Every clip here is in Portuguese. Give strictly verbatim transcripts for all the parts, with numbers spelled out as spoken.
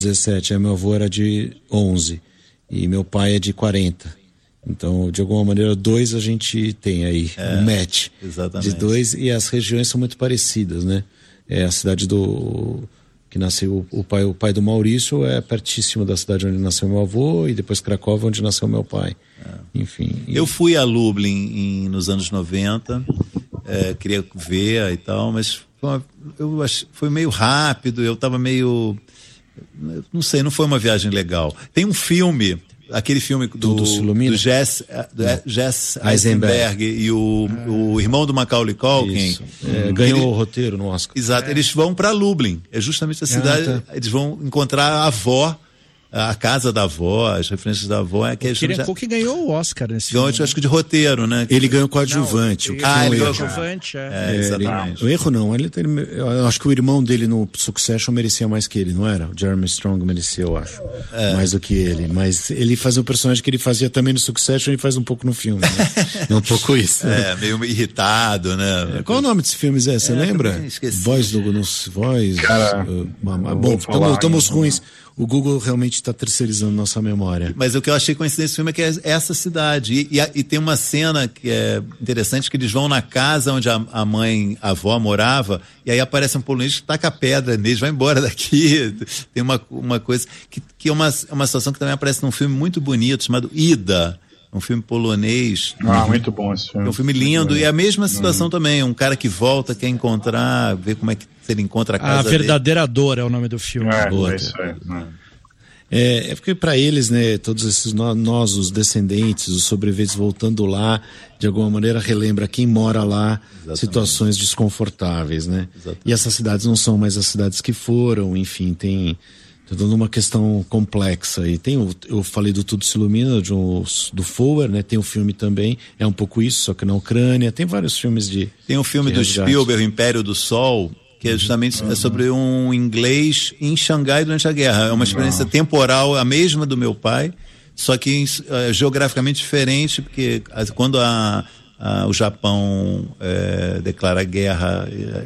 dezessete, aí meu avô era de onze e meu pai é de quarenta. Então, de alguma maneira, dois a gente tem aí, é, um match exatamente. De dois, e as regiões são muito parecidas, né? É a cidade do... que nasceu o pai, o pai do Maurício é pertíssimo da cidade onde nasceu meu avô, e depois Cracóvia, onde nasceu meu pai. É. Enfim. E... Eu fui a Lublin em, nos anos noventa, é, queria ver e tal, mas foi, uma, eu ach, foi meio rápido, eu estava meio... Não sei, não foi uma viagem legal. Tem um filme... Aquele filme do, do Jesse, do Jesse Eisenberg e o, é. o irmão do Macaulay Culkin. É, ganhou ele, o roteiro no Oscar. Exato, é. Eles vão para Lublin. É justamente a cidade. Ah, tá. Eles vão encontrar a avó, a casa da avó, as referências da avó. É que o Kieran Culkin ganhou o Oscar nesse ganhou, filme. Acho que de roteiro, né? Ele ganhou coadjuvante. Não, o que ah, ele ganhou coadjuvante, é. é, é exatamente. Ele, o erro não. Ele, ele, eu acho que o irmão dele no Succession merecia mais que ele, não era? O Jeremy Strong merecia, eu acho. É. Mais do que ele. Mas ele fazia o personagem que ele fazia também no Succession e faz um pouco no filme. Né? É um pouco isso. É, meio irritado, né? É, qual o nome desse filme, Zé? Você é, lembra? Voz do... Voz... Cara, uh, bom, estamos ruins. O Google realmente está terceirizando nossa memória. Mas o que eu achei coincidência nesse filme é que é essa cidade. E, e, e tem uma cena que é interessante, que eles vão na casa onde a, a mãe, a avó morava, e aí aparece um polonês que taca pedra neles, vai embora daqui. Tem uma, uma coisa que, que é uma, uma situação que também aparece num filme muito bonito, chamado Ida. Um filme polonês. Ah, muito bom esse filme. É um filme lindo. E é a mesma situação uhum. também. Um cara que volta, quer encontrar, ver como é que se ele encontra a casa A Verdadeira dele. Dor é o nome do filme. É, é isso aí. É, é porque para eles, né, todos esses nós, os descendentes, os sobreviventes voltando lá, de alguma maneira relembra quem mora lá. Exatamente. Situações desconfortáveis, né? Exatamente. E essas cidades não são mais as cidades que foram, enfim, tem... toda uma questão complexa. E tem o, eu falei do Tudo Se Ilumina, de um, do Fowler, né? Tem o filme também, é um pouco isso, só que na Ucrânia. Tem vários filmes de... Tem um filme do Spielberg, O Império do Sol, que é justamente uhum. é sobre um inglês em Xangai durante a guerra. É uma experiência uhum. temporal, a mesma do meu pai, só que uh, geograficamente diferente, porque uh, quando a... Ah, o Japão é, declara guerra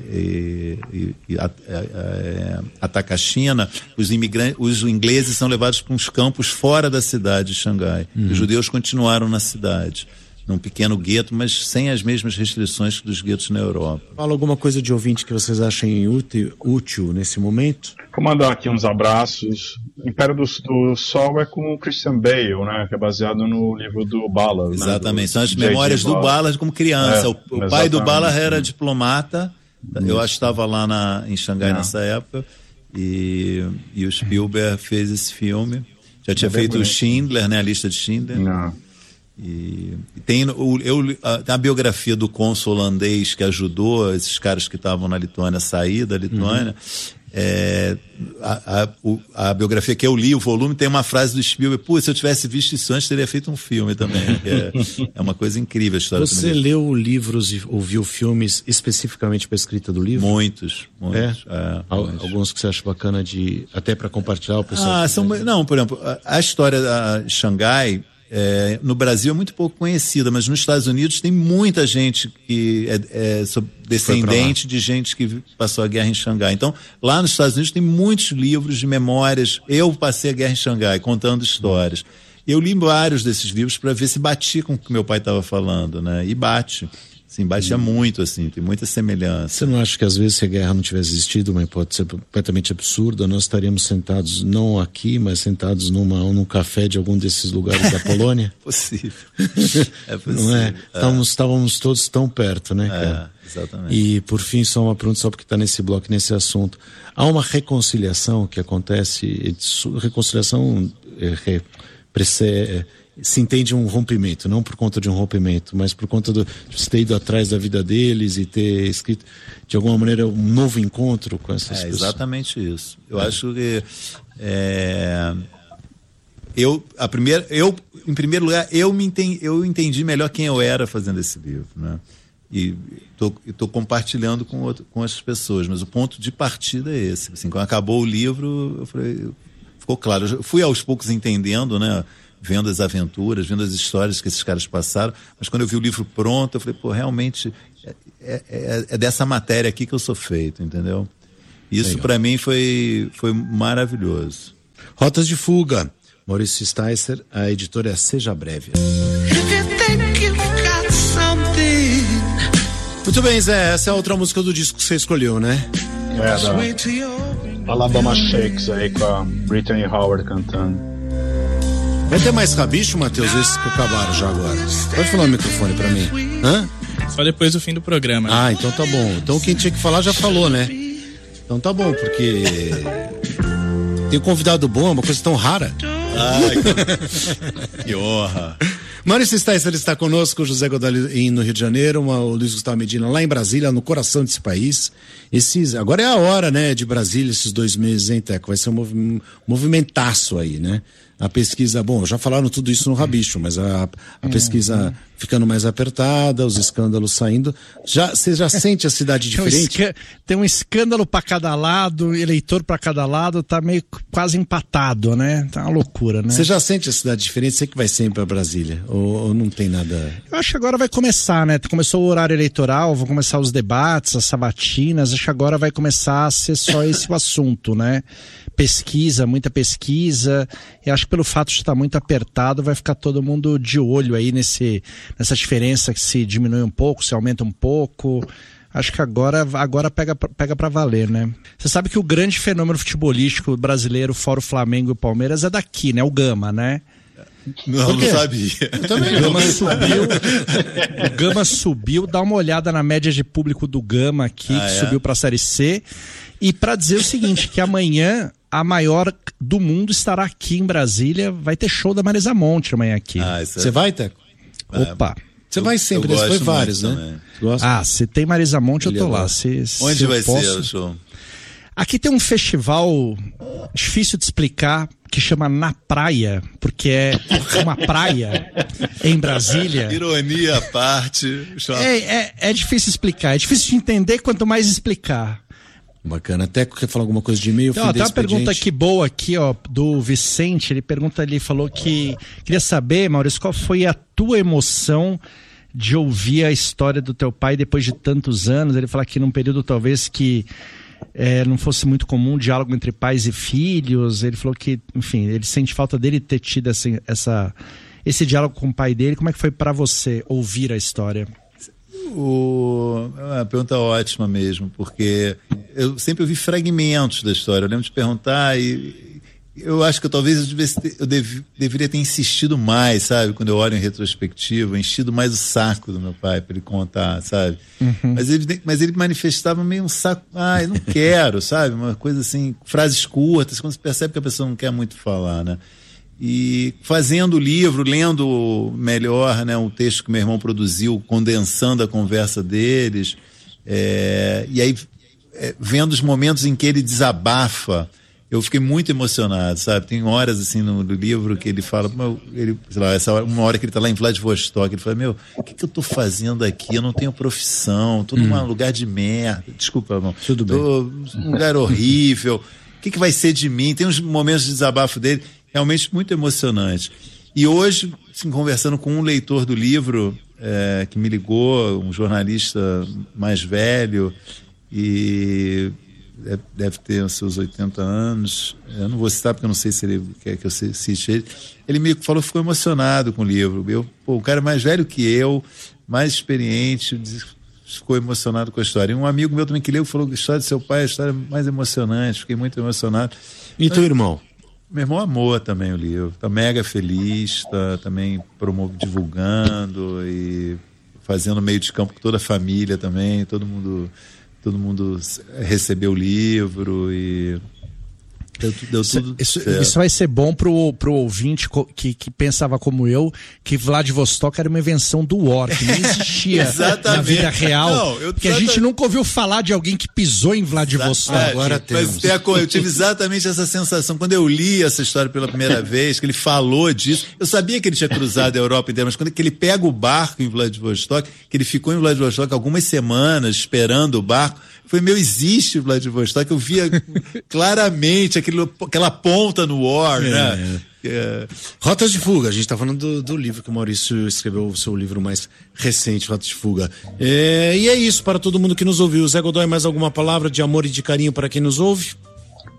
e, e, e a, é, ataca a China, os, imigrantes, os ingleses são levados para uns campos fora da cidade de Xangai. Uhum. Os judeus continuaram na cidade, num pequeno gueto, mas sem as mesmas restrições dos guetos na Europa. Fala alguma coisa de ouvinte que vocês achem útil, útil nesse momento? Vou mandar aqui uns abraços. Império do, do Sol é com o Christian Bale, né? Que é baseado no livro do Ballard. Exatamente, né? do, são as memórias do Ballard como criança. É, o o pai do Ballard era diplomata, isso. Eu acho que estava lá na, em Xangai Não. nessa época, e, e o Spielberg fez esse filme. Já tinha é feito o Schindler, né? A Lista de Schindler. Não. E, e tem, o, eu, a, tem a biografia do cônsul holandês que ajudou esses caras que estavam na Lituânia a sair da Lituânia. Uhum. É, a, a, o, a biografia que eu li, o volume, tem uma frase do Spielberg: pô, se eu tivesse visto isso antes, teria feito um filme também. É, é uma coisa incrível a história. Você leu livros e ouviu filmes especificamente para a escrita do livro? Muitos, muitos. É? É, muitos. Alguns que você acha bacana de até para compartilhar o pessoal? Ah, são, não, por exemplo, a, a história da Xangai. É, no Brasil é muito pouco conhecida, mas nos Estados Unidos tem muita gente que é, é descendente de gente que passou a guerra em Xangai. Então, lá nos Estados Unidos tem muitos livros de memórias. Eu passei a guerra em Xangai, contando histórias. Eu li vários desses livros para ver se batia com o que meu pai estava falando, né? E bate. Sim, batia hum. muito, assim, tem muita semelhança. Você não acha que às vezes se a guerra não tivesse existido, uma hipótese completamente absurda, nós estaríamos sentados, não aqui, mas sentados numa, num café de algum desses lugares da Polônia? Possível. É possível. Não é? É. Estávamos, estávamos todos tão perto, né, cara? É, exatamente. E, por fim, só uma pergunta, só porque está nesse bloco, nesse assunto. Há uma reconciliação que acontece, reconciliação é, é, é, se entende um rompimento, não por conta de um rompimento, mas por conta do, de você ter ido atrás da vida deles e ter escrito, de alguma maneira, um novo encontro com essas é, pessoas. Exatamente isso. Eu é. acho que é, eu, a primeira, eu, em primeiro lugar, eu, me entendi, eu entendi melhor quem eu era fazendo esse livro, né? E estou compartilhando com, outro, com as pessoas, mas o ponto de partida é esse. Assim, quando acabou o livro, eu falei, ficou claro. Eu fui aos poucos entendendo, né? Vendo as aventuras, vendo as histórias que esses caras passaram, mas quando eu vi o livro pronto, eu falei, pô, realmente é, é, é dessa matéria aqui que eu sou feito, entendeu? Isso para mim foi, foi maravilhoso. Rotas de Fuga, Maurício Sticer, a editora é Seja Breve. Muito bem, Zé, essa é a outra música do disco que você escolheu, né? É, da Alabama Shakes aí, com a Brittany Howard cantando. Vai ter mais rabicho, Matheus? Esses que acabaram já agora. Pode falar no microfone pra mim. Hã? Só depois do fim do programa. Ah, então tá bom. Então quem tinha que falar já falou, né? Então tá bom, porque tem um convidado bom, é uma coisa tão rara. Ai, que honra. Maurício Sticer está conosco, o José Godoy no Rio de Janeiro, uma, o Luiz Gustavo Medina lá em Brasília, no coração desse país. Esses, agora é a hora, né, de Brasília, esses dois meses, hein, Teco? Vai ser um movi- movimentaço aí, né? A pesquisa, bom, já falaram tudo isso no Rabicho, mas a, a pesquisa ficando mais apertada, os escândalos saindo. Já, você já sente a cidade diferente? Tem um, esca- tem um escândalo para cada lado, eleitor para cada lado, tá meio quase empatado, né? Tá uma loucura, né? Você já sente a cidade diferente? Você que vai sempre para Brasília? Ou, ou não tem nada? Eu acho que agora vai começar, né? Começou o horário eleitoral, vão começar os debates, as sabatinas, acho que agora vai começar a ser só esse o assunto, né? Pesquisa, muita pesquisa, e acho que pelo fato de estar muito apertado, vai ficar todo mundo de olho aí nesse, nessa diferença que se diminui um pouco, se aumenta um pouco. Acho que agora, agora pega, pega pra valer, né? Você sabe que o grande fenômeno futebolístico brasileiro, fora o Flamengo e o Palmeiras, é daqui, né? O Gama, né? Não, não sabia. Eu também o Gama subiu, o Gama subiu, dá uma olhada na média de público do Gama aqui, ah, que é? subiu pra Série C. E para dizer o seguinte, que amanhã a maior do mundo estará aqui em Brasília, vai ter show da Marisa Monte amanhã aqui. Ah, isso é... Você vai, Teco? Opa! Você vai sempre, eu né? Você foi gosto vários, muito né? Você gosta? Ah, se tem Marisa Monte, Ele eu tô lá. gosta. Se, se Onde eu vai posso... ser o show? Aqui tem um festival difícil de explicar, que chama Na Praia, porque é uma praia em Brasília. Ironia à parte. É, é, é difícil explicar, é difícil de entender quanto mais explicar. Bacana. Teco quer falar alguma coisa de e-mail? Então, tem uma pergunta aqui boa aqui, ó, do Vicente. Ele pergunta, ele falou que queria saber, Maurício, qual foi a tua emoção de ouvir a história do teu pai depois de tantos anos? Ele fala que num período talvez que é, não fosse muito comum o diálogo entre pais e filhos. Ele falou que, enfim, ele sente falta dele ter tido essa, essa, esse diálogo com o pai dele. Como é que foi para você ouvir a história? O... É uma pergunta ótima mesmo, porque eu sempre ouvi fragmentos da história. Eu lembro de perguntar e eu acho que eu, talvez eu, devesse ter, eu dev, deveria ter insistido mais, sabe? Quando eu olho em retrospectiva, enchido mais o saco do meu pai para ele contar, sabe? Uhum. Mas, ele, mas ele manifestava meio um saco, ah, eu não quero, sabe? Uma coisa assim, frases curtas, quando você percebe que a pessoa não quer muito falar, né? E fazendo o livro, lendo melhor, né, o texto que meu irmão produziu, condensando a conversa deles, é, e aí é, vendo os momentos em que ele desabafa, eu fiquei muito emocionado, sabe? Tem horas assim no, no livro que ele fala, meu, ele, sei lá, essa hora, uma hora que ele está lá em Vladivostok, ele fala, meu, o que, que eu estou fazendo aqui? Eu não tenho profissão, estou hum. num lugar de merda, desculpa, irmão, tudo bem, tô num lugar horrível, o que, que vai ser de mim? Tem uns momentos de desabafo dele realmente muito emocionante. E hoje, assim, conversando com um leitor do livro, é, que me ligou, um jornalista mais velho, e deve ter os seus oitenta anos, eu não vou citar porque eu não sei se ele quer que eu cite ele, ele me falou que ficou emocionado com o livro. Eu, pô, um cara mais velho que eu, mais experiente, ficou emocionado com a história. E um amigo meu também que leu falou que a história de seu pai é a história mais emocionante, fiquei muito emocionado. E teu irmão? Meu irmão amou também o livro, tá mega feliz, tá também promovendo, divulgando e fazendo meio de campo com toda a família também, todo mundo, todo mundo recebeu o livro e deu, deu tudo isso, certo. Isso vai ser bom pro, pro ouvinte que, que pensava como eu, que Vladivostok era uma invenção do War, que nem existia na vida real. Não, eu, porque a gente nunca ouviu falar de alguém que pisou em Vladivostok. É, agora temos. Mas eu tive exatamente essa sensação quando eu li essa história pela primeira vez, que ele falou disso. Eu sabia que ele tinha cruzado a Europa inteira, mas quando que ele pega o barco em Vladivostok, que ele ficou em Vladivostok algumas semanas esperando o barco, foi, meu, existe Vladivostok, eu via claramente aquilo, aquela ponta no War, é, né? É. Rotas de Fuga, a gente tá falando do, do livro que o Maurício escreveu, o seu livro mais recente, Rotas de Fuga. É, e é isso para todo mundo que nos ouviu. Zé Godoy, mais alguma palavra de amor e de carinho para quem nos ouve?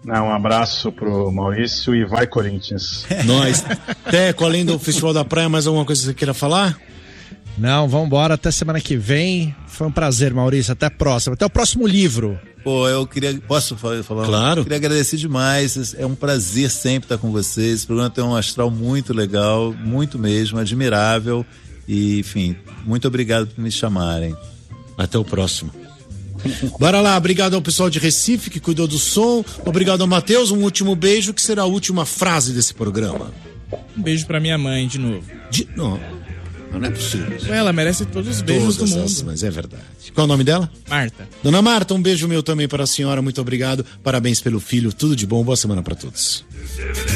Não, um abraço pro Maurício e vai Corinthians. Nós. Teco, além do Festival da Praia, mais alguma coisa que você queira falar? Não, vamos embora, até semana que vem. Foi um prazer, Maurício, até a próxima. Até o próximo livro. Pô, eu queria... Posso falar? Claro. Eu queria agradecer demais, é um prazer sempre estar com vocês. O programa tem um astral muito legal, muito mesmo, admirável. E, enfim, muito obrigado por me chamarem. Até o próximo. Bora lá, obrigado ao pessoal de Recife que cuidou do som. Obrigado ao Matheus, um último beijo, que será a última frase desse programa. Um beijo pra minha mãe de novo. De... Não, não é possível. Ela merece todos os beijos Todas do mundo. as, mas é verdade. Qual é o nome dela? Marta. Dona Marta, um beijo meu também para a senhora, muito obrigado. Parabéns pelo filho, tudo de bom, boa semana para todos.